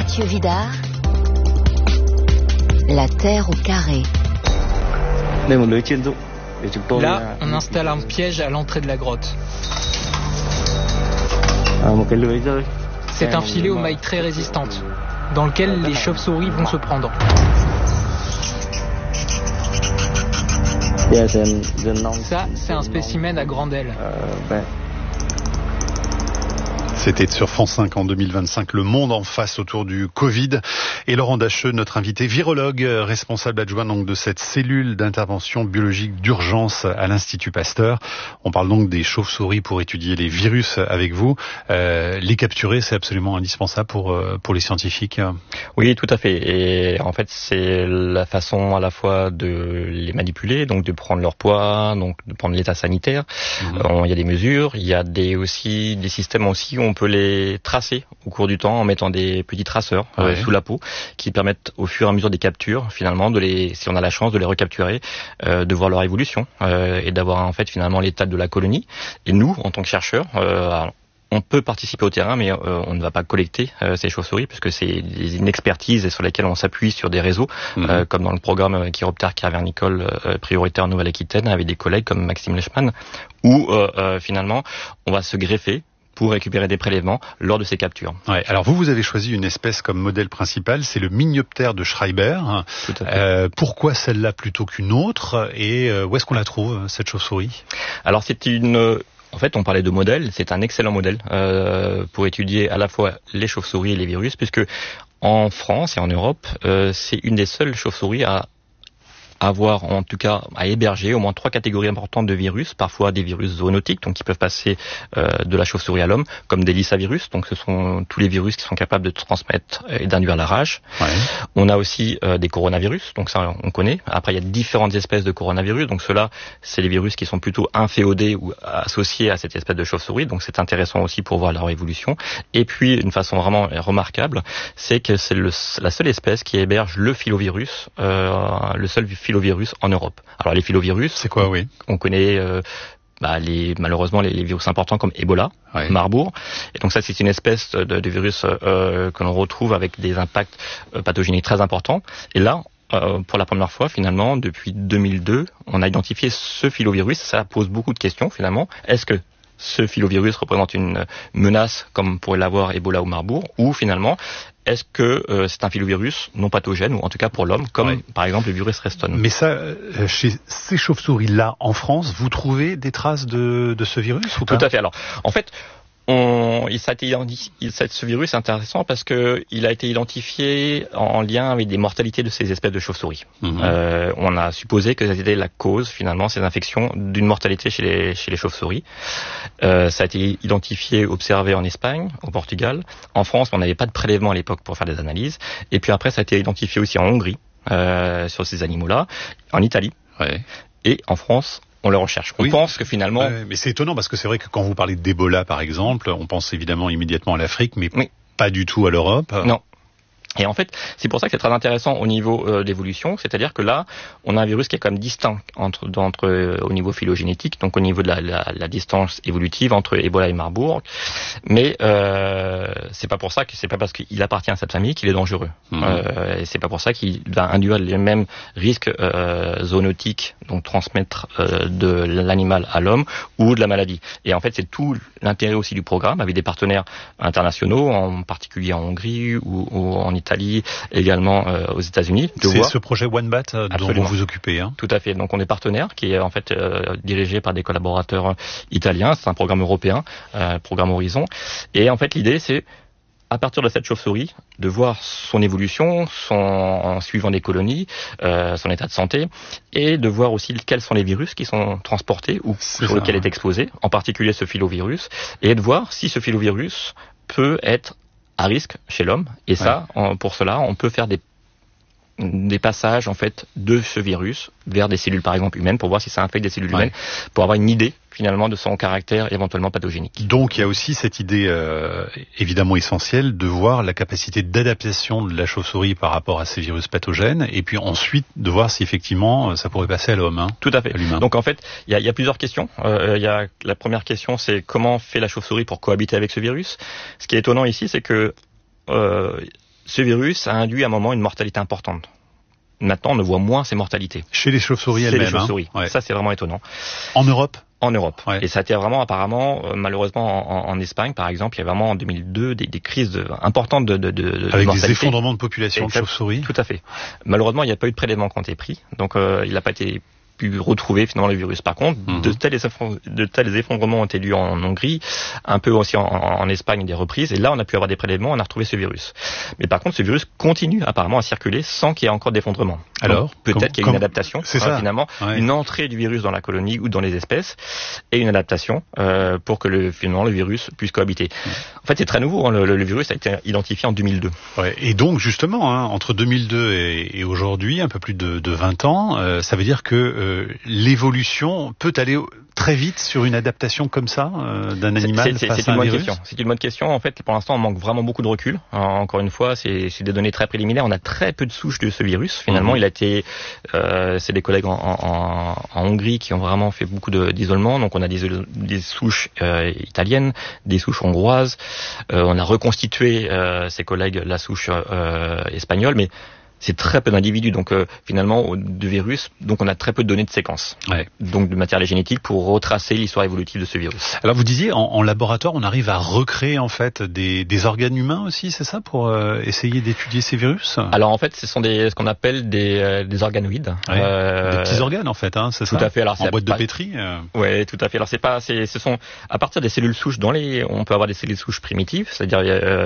Mathieu Vidard, la Terre au carré. Là, on installe un piège à l'entrée de la grotte. C'est un filet aux mailles très résistantes, dans lequel les chauves-souris vont se prendre. Ça, c'est un spécimen à grande aile. C'était sur France 5 en 2025, le monde en face autour du Covid. Et Laurent Dacheux, notre invité virologue, responsable adjoint donc de cette cellule d'intervention biologique d'urgence à l'Institut Pasteur. On parle donc des chauves-souris pour étudier les virus avec vous. Les capturer, c'est absolument indispensable pour les scientifiques. Oui, tout à fait. Et en fait, c'est la façon à la fois de les manipuler, donc de prendre leur poids, donc de prendre l'état sanitaire. Il y a des mesures, il y a aussi des systèmes aussi où on peut les tracer au cours du temps en mettant des petits traceurs sous la peau qui permettent au fur et à mesure des captures finalement si on a la chance de les recapturer, de voir leur évolution et d'avoir en fait finalement l'état de la colonie. Et nous, en tant que chercheurs, on peut participer au terrain, mais on ne va pas collecter ces chauves-souris puisque c'est une expertise sur laquelle on s'appuie sur des réseaux, comme dans le programme Chiroptère cavernicole prioritaire en Nouvelle-Aquitaine avec des collègues comme Maxime Lechman, où finalement on va se greffer pour récupérer des prélèvements lors de ces captures. Ouais, alors vous avez choisi une espèce comme modèle principal, c'est le Minioptère de Schreiber. Tout à fait. Pourquoi celle-là plutôt qu'une autre et où est-ce qu'on la trouve, cette chauve-souris ? Alors en fait, on parlait de modèle, c'est un excellent modèle pour étudier à la fois les chauves-souris et les virus, puisque en France et en Europe, c'est une des seules chauves-souris à avoir, en tout cas, à héberger au moins 3 catégories importantes de virus, parfois des virus zoonotiques, donc qui peuvent passer de la chauve-souris à l'homme, comme des lissavirus, donc ce sont tous les virus qui sont capables de transmettre et d'induire la rage. Ouais. On a aussi des coronavirus, donc ça on connaît. Après, il y a différentes espèces de coronavirus, donc ceux-là, c'est les virus qui sont plutôt inféodés ou associés à cette espèce de chauve-souris, donc c'est intéressant aussi pour voir leur évolution. Et puis, une façon vraiment remarquable, c'est que c'est la seule espèce qui héberge le filovirus, le seul filovirus en Europe. Alors les filovirus, c'est quoi, oui? On connaît malheureusement les virus importants comme Ebola, Marburg. Et donc ça, c'est une espèce de virus que l'on retrouve avec des impacts pathogéniques très importants. Et là, pour la première fois, finalement, depuis 2002, on a identifié ce filovirus. Ça pose beaucoup de questions, finalement. Est-ce que ce filovirus représente une menace comme pourrait l'avoir Ebola ou Marburg, ou finalement, est-ce que c'est un filovirus non pathogène, ou en tout cas pour l'homme, comme par exemple le virus Reston. Mais ça, chez ces chauves-souris-là, en France, vous trouvez des traces de ce virus ou pas ? Tout à fait. Alors, en fait, ce virus est intéressant parce que il a été identifié en lien avec des mortalités de ces espèces de chauves-souris. On a supposé que c'était la cause, finalement, ces infections, d'une mortalité chez les chauves-souris. Ça a été identifié, observé en Espagne, au Portugal. En France, on n'avait pas de prélèvement à l'époque pour faire des analyses. Et puis après, ça a été identifié aussi en Hongrie, sur ces animaux-là, en Italie. Et en France, on le recherche. On pense que finalement... mais c'est étonnant parce que c'est vrai que quand vous parlez d'Ebola, par exemple, on pense évidemment immédiatement à l'Afrique, mais pas du tout à l'Europe. Non. Et en fait, c'est pour ça que c'est très intéressant au niveau d'évolution, c'est-à-dire que là, on a un virus qui est quand même distinct au niveau phylogénétique, donc au niveau de la distance évolutive entre Ebola et Marburg. Mais c'est pas parce qu'il appartient à cette famille qu'il est dangereux. Et c'est pas pour ça qu'il va induire les mêmes risques zoonotiques, donc transmettre de l'animal à l'homme ou de la maladie. Et en fait, c'est tout l'intérêt aussi du programme avec des partenaires internationaux, en particulier en Hongrie ou en Italie, également aux États-Unis. C'est ce projet OneBat dont vous vous occupez. Tout à fait. Donc on est partenaire, qui est en fait dirigé par des collaborateurs italiens. C'est un programme européen, programme Horizon. Et en fait l'idée c'est, à partir de cette chauve-souris, de voir son évolution, en suivant des colonies, son état de santé, et de voir aussi quels sont les virus qui sont transportés ou sur lesquels est exposé, en particulier ce filovirus, et de voir si ce filovirus peut être à risque chez l'homme. Et ça, pour cela, on peut faire des passages en fait de ce virus vers des cellules par exemple humaines pour voir si ça infecte des cellules humaines, pour avoir une idée finalement de son caractère éventuellement pathogénique. Donc il y a aussi cette idée évidemment essentielle de voir la capacité d'adaptation de la chauve-souris par rapport à ces virus pathogènes, et puis ensuite de voir si effectivement ça pourrait passer à l'homme. Tout à fait. Donc en fait il y a plusieurs questions. La première question, c'est comment fait la chauve-souris pour cohabiter avec ce virus. Ce qui est étonnant ici, c'est que Ce virus a induit à un moment une mortalité importante. Maintenant, on ne voit moins ces mortalités. Chez les chauves-souris elles-mêmes. Chez les chauves-souris. Ouais. Ça, c'est vraiment étonnant. En Europe? En Europe. Ouais. Et ça a été vraiment apparemment, malheureusement, en Espagne, par exemple, il y a vraiment en 2002 des crises importantes de avec mortalité. Des effondrements de population de chauves-souris. Tout à fait. Malheureusement, il n'y a pas eu de prélèvement qui ont été pris, donc il n'a pas été pu retrouver finalement le virus. Par contre, de tels effondrements ont été dus en Hongrie, un peu aussi en Espagne, des reprises, et là on a pu avoir des prélèvements, on a retrouvé ce virus. Mais par contre, ce virus continue apparemment à circuler sans qu'il y ait encore d'effondrement. Alors, peut-être qu'il y a une adaptation, finalement, ouais. Une entrée du virus dans la colonie ou dans les espèces, et une adaptation pour que finalement le virus puisse cohabiter. En fait, c'est très nouveau, hein, le virus a été identifié en 2002. Ouais, et donc justement, entre 2002 et aujourd'hui, un peu plus de 20 ans, ça veut dire que l'évolution peut aller très vite sur une adaptation comme ça d'un animal face à un virus. C'est une bonne question. En fait, pour l'instant, on manque vraiment beaucoup de recul. Encore une fois, c'est des données très préliminaires. On a très peu de souches de ce virus. Finalement, il a été, c'est des collègues en Hongrie qui ont vraiment fait beaucoup d'isolement. Donc, on a des souches italiennes, des souches hongroises. On a reconstitué ces collègues la souche espagnole, mais c'est très peu d'individus, donc finalement de virus, donc on a très peu de données de séquences, donc de matériel génétique pour retracer l'histoire évolutive de ce virus. Alors vous disiez en laboratoire, on arrive à recréer en fait des organes humains aussi, c'est ça, pour essayer d'étudier ces virus? Alors en fait, ce sont ce qu'on appelle des organoïdes, des petits organes en fait, hein, c'est ça? Tout à fait. Alors en boîte de pétri. Ouais, tout à fait. Alors ce sont à partir des cellules souches on peut avoir des cellules souches primitives, c'est-à-dire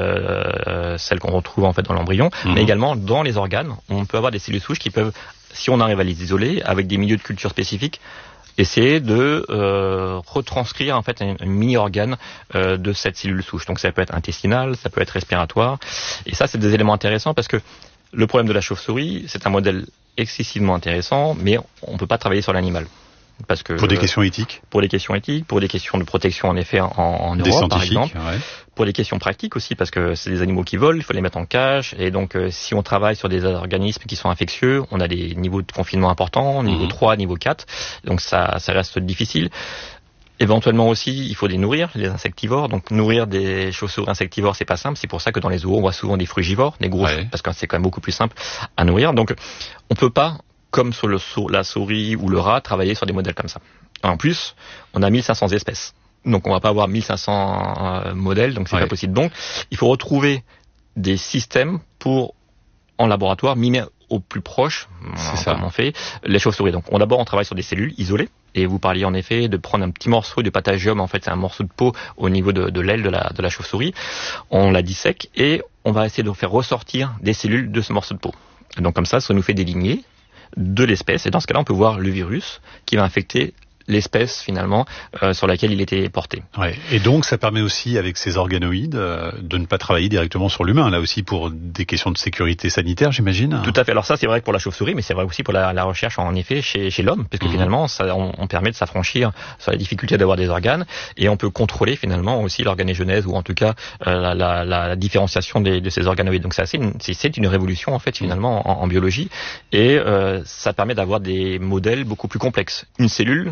celles qu'on retrouve en fait dans l'embryon, mais également dans les organes. On peut avoir des cellules souches qui peuvent, si on arrive à les isoler, avec des milieux de culture spécifiques, essayer de retranscrire en fait un mini-organe de cette cellule souche. Donc ça peut être intestinal, ça peut être respiratoire. Et ça, c'est des éléments intéressants parce que le problème de la chauve-souris, c'est un modèle excessivement intéressant, mais on ne peut pas travailler sur l'animal. Parce que, pour des questions éthiques? Pour des questions éthiques, pour des questions de protection en effet en Europe par exemple. Ouais. Pour des questions pratiques aussi, parce que c'est des animaux qui volent, il faut les mettre en cage, et donc si on travaille sur des organismes qui sont infectieux, on a des niveaux de confinement importants, niveau 3, niveau 4, donc ça reste difficile. Éventuellement aussi, il faut les nourrir, les insectivores. Donc nourrir des chauves-souris insectivores, c'est pas simple. C'est pour ça que dans les zoos, on voit souvent des frugivores, des gros, parce que c'est quand même beaucoup plus simple à nourrir. Donc on peut pas, comme sur la souris ou le rat, travailler sur des modèles comme ça. En plus, on a 1500 espèces. Donc on va pas avoir 1500 modèles, donc c'est pas possible. Donc il faut retrouver des systèmes pour, en laboratoire, mimer au plus proche, comme on fait, les chauves-souris. Donc d'abord on travaille sur des cellules isolées, et vous parliez en effet de prendre un petit morceau de patagium, en fait c'est un morceau de peau au niveau de l'aile de la chauve-souris, on la dissèque et on va essayer de faire ressortir des cellules de ce morceau de peau. Et donc comme ça nous fait des lignées de l'espèce, et dans ce cas-là on peut voir le virus qui va infecter l'espèce finalement sur laquelle il était porté. Ouais. Et donc ça permet aussi avec ces organoïdes de ne pas travailler directement sur l'humain, là aussi pour des questions de sécurité sanitaire, j'imagine. Tout à fait. Alors ça c'est vrai que pour la chauve-souris, mais c'est vrai aussi pour la recherche en effet chez l'homme, parce que finalement on permet de s'affranchir sur la difficulté d'avoir des organes, et on peut contrôler finalement aussi l'organogénèse, ou en tout cas la différenciation de ces organoïdes. Donc c'est une révolution en fait finalement en biologie, et ça permet d'avoir des modèles beaucoup plus complexes. Une cellule,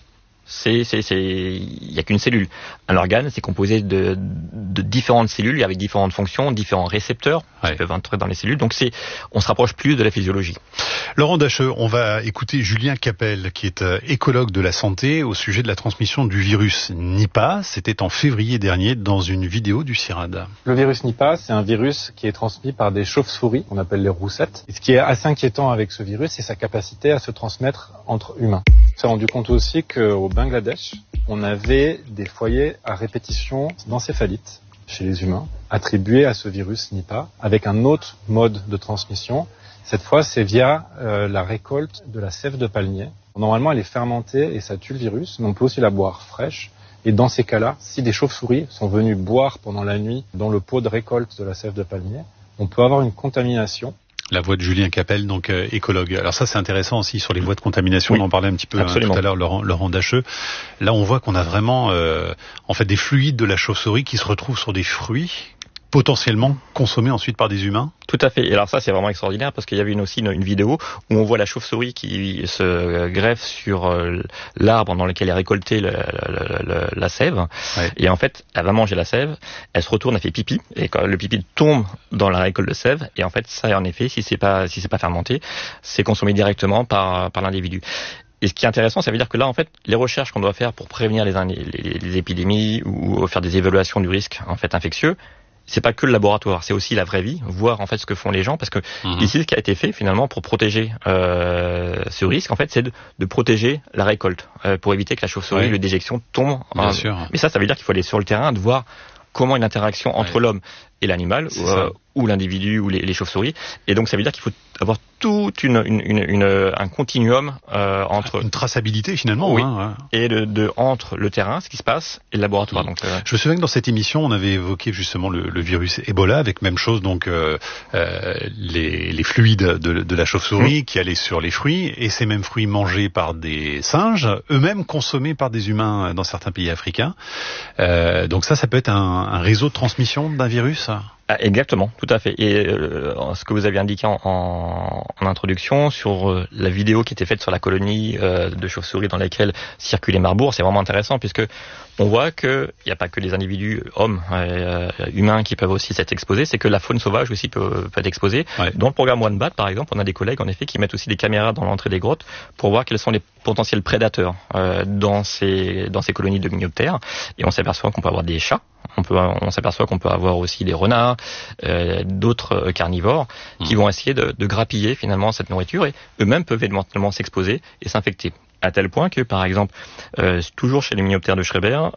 il y a qu'une cellule. Un organe, c'est composé de différentes cellules avec différentes fonctions, différents récepteurs qui peuvent entrer dans les cellules. Donc on se rapproche plus de la physiologie. Laurent Dacheux, on va écouter Julien Capel, qui est écologue de la santé, au sujet de la transmission du virus Nipah. C'était en février dernier dans une vidéo du CIRAD. Le virus Nipah, c'est un virus qui est transmis par des chauves-souris, qu'on appelle les roussettes. Et ce qui est assez inquiétant avec ce virus, c'est sa capacité à se transmettre entre humains. On s'est rendu compte aussi qu'au Bangladesh, on avait des foyers à répétition d'encéphalite chez les humains, attribués à ce virus Nipah, avec un autre mode de transmission. Cette fois, c'est via la récolte de la sève de palmier. Normalement, elle est fermentée et ça tue le virus, mais on peut aussi la boire fraîche. Et dans ces cas-là, si des chauves-souris sont venues boire pendant la nuit dans le pot de récolte de la sève de palmier, on peut avoir une contamination. La voix de Julien Capel, donc écologue. Alors ça, c'est intéressant aussi sur les voies de contamination. On en parlait un petit peu tout à l'heure, Laurent Dacheux. Là, on voit qu'on a vraiment en fait des fluides de la chauve-souris qui se retrouvent sur des fruits potentiellement consommé ensuite par des humains? Tout à fait. Et alors ça, c'est vraiment extraordinaire parce qu'il y avait aussi une vidéo où on voit la chauve-souris qui se greffe sur l'arbre dans lequel est récoltée la sève. Ouais. Et en fait, elle va manger la sève, elle se retourne, elle fait pipi, et quand le pipi tombe dans la récolte de sève, et en fait, ça, en effet, si c'est pas fermenté, c'est consommé directement par l'individu. Et ce qui est intéressant, ça veut dire que là, en fait, les recherches qu'on doit faire pour prévenir les épidémies ou faire des évaluations du risque, en fait, infectieux, c'est pas que le laboratoire, c'est aussi la vraie vie, voir en fait ce que font les gens, parce que ici, ce qui a été fait finalement pour protéger ce risque, en fait, c'est de protéger la récolte, pour éviter que la chauve-souris, le déjection tombe. Bien sûr. Mais ça veut dire qu'il faut aller sur le terrain, de voir comment une interaction entre l'homme et l'animal, ou l'individu, ou les chauves-souris. Et donc ça veut dire qu'il faut avoir tout un continuum entre une traçabilité finalement, et entre le terrain, ce qui se passe, et le laboratoire. Donc, je me souviens que dans cette émission, on avait évoqué justement le virus Ebola, avec même chose, donc les fluides de la chauve-souris qui allaient sur les fruits, et ces mêmes fruits mangés par des singes, eux-mêmes consommés par des humains dans certains pays africains. Donc ça peut être un réseau de transmission d'un virus. Exactement, tout à fait. Et ce que vous avez indiqué en introduction sur la vidéo qui était faite sur la colonie de chauves-souris dans laquelle circulait Marbourg, c'est vraiment intéressant puisque on voit que il n'y a pas que les individus hommes humains qui peuvent aussi s'être exposés, c'est que la faune sauvage aussi peut être exposée. Ouais. Dans le programme OneBat, par exemple, on a des collègues en effet qui mettent aussi des caméras dans l'entrée des grottes pour voir quels sont les potentiels prédateurs dans ces colonies de gymnoptères. Et on s'aperçoit qu'on peut avoir des chats. On s'aperçoit qu'on peut avoir aussi des renards, d'autres carnivores qui vont essayer de grappiller finalement cette nourriture et eux-mêmes peuvent éventuellement s'exposer et s'infecter. À tel point que, par exemple, toujours chez les Hyménoptères de Schreber,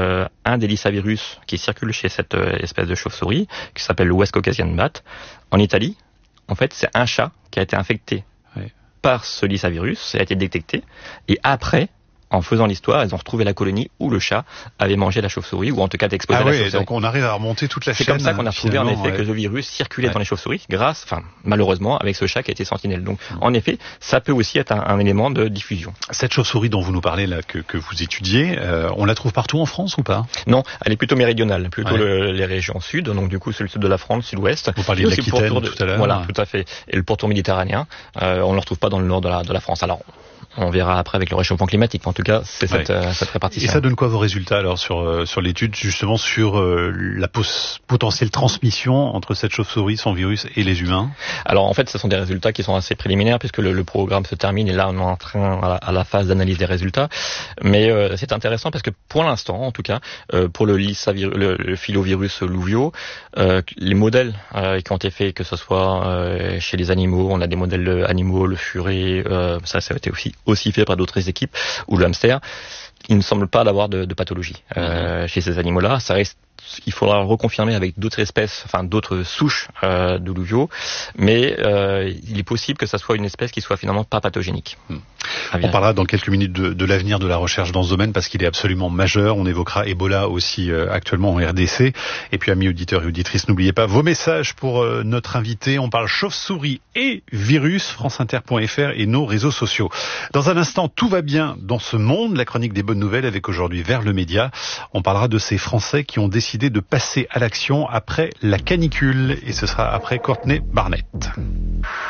un des lissavirus qui circule chez cette espèce de chauve-souris, qui s'appelle le West Caucasian Bat, en Italie, en fait, c'est un chat qui a été infecté par ce lissavirus, ça a été détecté, et après, en faisant l'histoire, ils ont retrouvé la colonie où le chat avait mangé la chauve-souris, ou en tout cas exposé à la chauve-souris. Donc on arrive à remonter toute la chaîne. C'est comme ça qu'on a retrouvé en effet que le virus circulait dans les chauves-souris, malheureusement, avec ce chat qui a été sentinelle. Donc en effet, ça peut aussi être un élément de diffusion. Cette chauve-souris dont vous nous parlez là, que vous étudiez, on la trouve partout en France ou pas? Non, elle est plutôt méridionale, plutôt les régions sud, donc du coup c'est le sud de la France, sud-ouest. Vous parliez de l'Aquitaine tout à l'heure. Voilà, tout à fait. Et le pourtour méditerranéen, on ne le retrouve pas dans le nord de la France. Alors, on verra après avec le réchauffement climatique. En tout cas, c'est cette répartition. Et ça donne quoi vos résultats alors sur l'étude justement sur la potentielle transmission entre cette chauve-souris, son virus et les humains? Alors en fait, ce sont des résultats qui sont assez préliminaires puisque le programme se termine et là on est en train à la phase d'analyse des résultats. Mais c'est intéressant parce que pour l'instant, en tout cas, pour le filovirus Louvio, les modèles qui ont été faits, que ce soit chez les animaux, on a des modèles animaux, le furet, ça a été aussi fait par d'autres équipes, ou le hamster, il ne semble pas d'avoir de pathologie chez ces animaux-là. Ça reste, il faudra le reconfirmer avec d'autres espèces, d'autres souches de Louvio, mais il est possible que ça soit une espèce qui soit finalement pas pathogénique. On parlera dans quelques minutes de l'avenir de la recherche dans ce domaine parce qu'il est absolument majeur. On évoquera Ebola aussi actuellement en RDC. Et puis amis auditeurs et auditrices, n'oubliez pas vos messages pour notre invité. On parle chauve-souris et virus, franceinter.fr et nos réseaux sociaux. Dans un instant, tout va bien dans ce monde. La chronique des bonnes nouvelles avec aujourd'hui Vers le Média. On parlera de ces Français qui ont décidé de passer à l'action après la canicule. Et ce sera après Courtney Barnett.